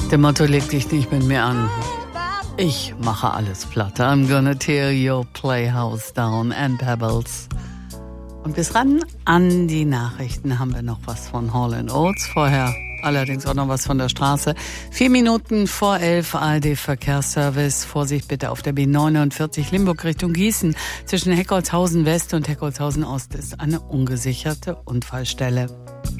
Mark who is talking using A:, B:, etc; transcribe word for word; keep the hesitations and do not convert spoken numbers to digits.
A: Dem Motto, leg dich nicht mit mir an. Ich mache alles platt. I'm gonna tear your playhouse down and pebbles. Und bis ran an die Nachrichten haben wir noch was von Hall and Oates. Vorher allerdings auch noch was von der Straße. Vier Minuten vor elf, A R D Verkehrsservice. Vorsicht bitte auf der B neunundvierzig Limburg Richtung Gießen. Zwischen Heckholzhausen West und Heckholzhausen Ost ist eine ungesicherte Unfallstelle.